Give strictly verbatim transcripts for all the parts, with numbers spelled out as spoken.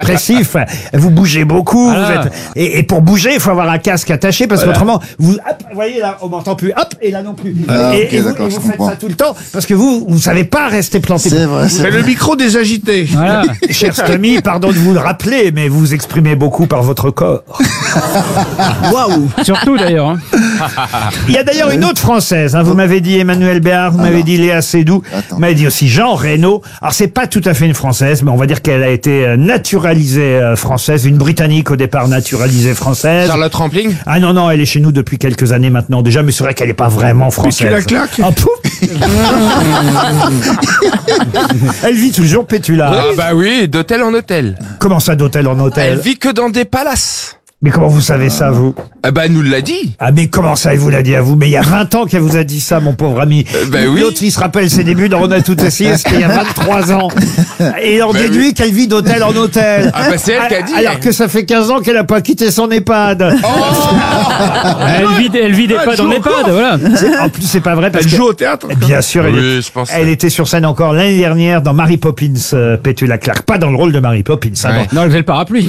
expressif. Vous bougez beaucoup. Ah. Vous êtes... et, et pour bouger, il faut avoir un casque attaché parce Voilà. qu'autrement, vous, hop, vous voyez là, on m'entend plus. Hop, et là non plus. Ah, et, ok, et vous, d'accord, et je vous faites comprends. ça tout le temps parce que vous, vous savez pas rester planté. C'est vrai, c'est C'est vrai. le micro des agités. Voilà. Cher Stomy, pardon de vous le rappeler, mais vous vous exprimez beaucoup par votre corps. Waouh. Surtout d'ailleurs. Hein. Il y a d'ailleurs une autre Française. Hein. Vous m'avez dit Emmanuel Béard, vous m'avez dit Léa Seydoux, Attends. vous m'avez dit aussi Jean Reno. Alors c'est pas tout à fait une Française, mais on va dire qu'elle a été euh, naturalisée euh, française, une Britannique au départ naturalisée française. Charlotte Rampling. Ah non, non, elle est chez nous depuis quelques années maintenant déjà, mais c'est vrai qu'elle n'est pas vraiment française. Pétula Clark. Ah, pouf. Elle vit toujours Pétula. Ah bah oui, d'hôtel en hôtel. Comment ça, d'hôtel en Elle hôtel? vit que dans des palaces. Mais comment vous savez ça, vous? Ah bah elle nous l'a dit. Ah mais comment ça, il vous l'a dit à vous? Mais il y a vingt ans qu'elle vous a dit ça, mon pauvre ami. Euh, ben oui. L'autre, il se rappelle ses débuts dans On a tout essayé, c'était il y a vingt-trois ans. Et on Ben déduit oui. qu'elle vit d'hôtel en hôtel. Ah bah c'est elle qui a dit. Alors que ça fait quinze ans qu'elle a pas quitté son EHPAD. Elle vit, elle vit des Ah, pas dans joue les pads, encore. voilà. En plus, c'est pas vrai parce Elle que... joue au théâtre. Bien sûr, elle, Oui, est- je pense. elle était sur scène encore l'année dernière dans Mary Poppins, euh, Pétula Clark. Pas dans le rôle de Mary Poppins, hein, Ouais. Non, elle faisait le parapluie.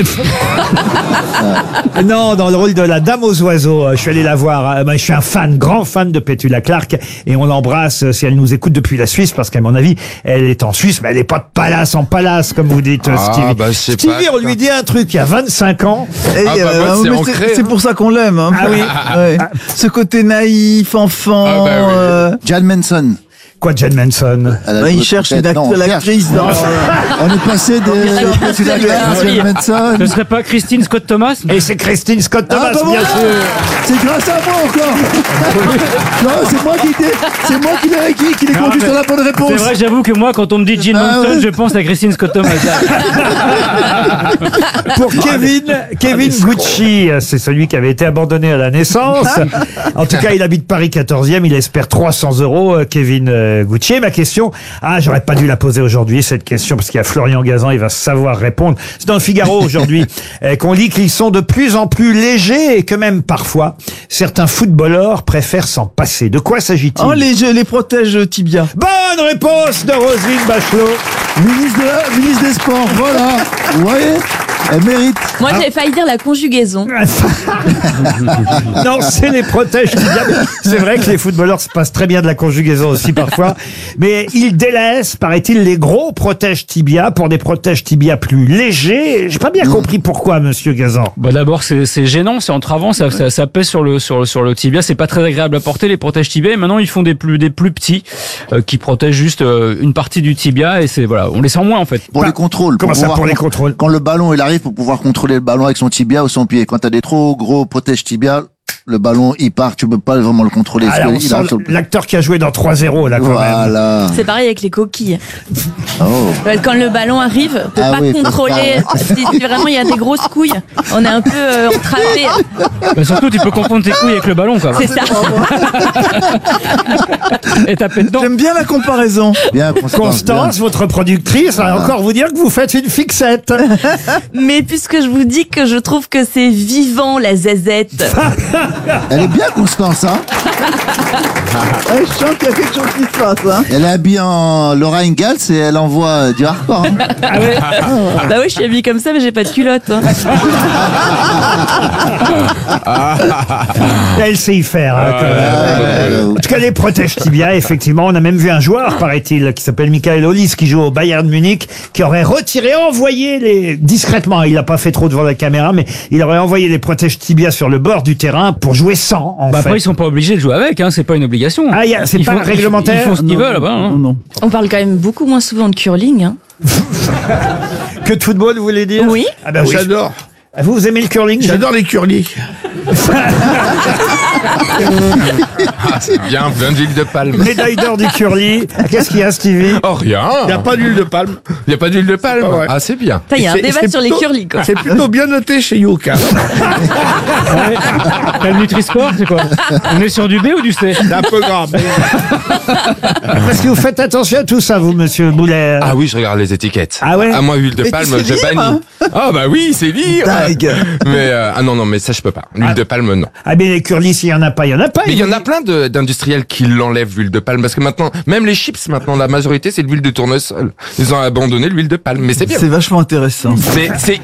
non, dans le rôle de la Dame aux oiseaux. Euh, Je suis allé la voir. Euh, ben, je suis un fan, grand fan de Pétula Clark, et on l'embrasse euh, si elle nous écoute depuis la Suisse, parce qu'à mon avis, elle est en Suisse, mais elle n'est pas de palace en palace, comme vous dites, euh, Ah, Stevie. bah, je sais Stevie, pas, on lui dit un truc il y a vingt-cinq ans. Et, Ah bah, moi, c'est mais ancré, c'est hein. pour ça qu'on l'aime. Hein. Ah oui. Ouais. Ce côté naïf, enfant. Ah bah oui. euh, Jan Manson. Quoi, Jen Manson? Elle a ouais, il joué cherche une peut-être- non, actrice. on cherche. l'actrice dans- On est passé de Pétula Clark à Jan Manson. Ce serait pas Christine Scott Thomas? Et c'est Christine Scott Thomas, Ah, bah bien voilà. sûr. C'est grâce à moi encore. Non, c'est moi qui l'ai, c'est moi qui l'ai, qui, qui l'ai conduit sur la bonne C'est réponse. vrai, j'avoue que moi, quand on me dit Gene Ah Manson, ouais. je pense à Christine Scott Thomas. Pour Kevin, Kevin Gucci, c'est celui qui avait été abandonné à la naissance. En tout cas, il habite Paris quatorzième, il espère trois cents euros, euh, Kevin euh, Gucci. Et ma question, ah, j'aurais pas dû la poser aujourd'hui, cette question, parce qu'il y a Florian Gazan, il va savoir répondre. C'est dans le Figaro aujourd'hui euh, qu'on lit qu'ils sont de plus en plus légers et que même parfois, certains footballeurs préfèrent s'en passer. De quoi s'agit-il? Oh, les, jeux- les protèges tibia. Bonne réponse de Roselyne Bachelot. Ministre, de la- ministre des Sports, voilà. Vous voyez, elle mérite. Moi, j'avais failli dire la conjugaison. Non, c'est les protèges tibia. C'est vrai que les footballeurs se passent très bien de la conjugaison aussi parfois. Mais ils délaissent, paraît-il, les gros protèges tibia pour des protèges tibia plus légers. J'ai pas bien compris pourquoi, monsieur Gazan. Bah d'abord c'est c'est gênant, c'est entravant, ça, ça ça pèse sur le sur le sur le tibia, c'est pas très agréable à porter les protèges tibia. Et maintenant ils font des plus des plus petits euh, qui protègent juste euh, une partie du tibia et c'est voilà, on les sent moins en fait. Pour Bah, les contrôles. comment ça, pouvoir pour les con- contrôles? Quand le ballon il arrive, pour pouvoir contrôler le ballon avec son tibia ou son pied. Quand t'as des trop gros protèges tibia, le ballon il part, tu peux pas vraiment le contrôler. Ah, là, parce on qu'il arrive sent sur le- l'acteur qui a joué dans trois zéro, là, quand même. Voilà. C'est pareil avec les coquilles. Oh. Quand le ballon arrive, on peut Ah pas oui, faut contrôler. pas. Si si vraiment il y a des grosses couilles, on est un peu euh, entravé. Bah, surtout tu peux confondre tes couilles avec le ballon quoi. C'est ça. Et taper dedans. J'aime bien la comparaison. Bien, Constance. Constance, votre productrice, va encore vous dire que vous faites une fixette. Mais puisque je vous dis que je trouve que c'est vivant la zézette. bien. Elle est bien, Constance, hein. Ouais, je sens qu'il y a quelque chose qui se passe. Hein. Elle est habillée en Laura Ingalls et elle envoie euh, du hardcore. Hein. Bah oui, je suis habillée comme ça, mais j'ai pas de culotte. hein. Elle sait y faire. hein, quand même. Euh, En tout cas, les protèges tibia, effectivement. On a même vu un joueur, paraît-il, qui s'appelle Michael Hollis, qui joue au Bayern Munich, qui aurait retiré, envoyé les, discrètement, il l'a pas fait trop devant la caméra, mais il aurait envoyé les protèges tibia sur le bord du terrain pour jouer sans, en Bah fait. après ils sont pas obligés de jouer avec, hein, c'est pas une obligation. Ah, y a- c'est Ils pas font- réglementaire Ils font ce qu'ils Non, veulent là-bas. hein. Non, non. On parle quand même beaucoup moins souvent de curling. Hein. Que de football, vous voulez dire? Oui. Ah bah oui. J'adore. Ah, Vous, vous aimez le curling? J'adore les curlis. Ah, c'est bien, plein d'huile de palme. Médaille d'or du curling. Qu'est-ce qu'il y a, Stevie? Oh rien. Il n'y a pas d'huile de palme. Il y a pas d'huile de palme. Ah ouais. Ah c'est bien. Il y a un C'est- débat c'est sur les plutôt- curly, quoi. C'est plutôt bien noté chez Yuka. Ouais. T'as le Nutri-Score, c'est quoi? On est sur du B ou du C? C'est un peu grave. mais- Parce que vous faites attention à tout ça, vous, monsieur Boulet. Ah oui, je regarde les étiquettes. Ah ouais? Ah moi huile de Et palme, tu sais je lire, bannis. hein Ah bah oui, c'est lire. Dingue. Mais euh, ah non non, mais ça je peux pas. L'huile de palme non. Ah, mais les curlis, s'il y en a pas, il y en a pas. Mais il y en a plein de- d'industriels qui l'enlèvent l'huile de palme parce que maintenant, même les chips maintenant, la majorité c'est de l'huile de tournesol. Ils ont abandonné l'huile de palme, mais c'est bien. C'est vachement intéressant. C'est c'est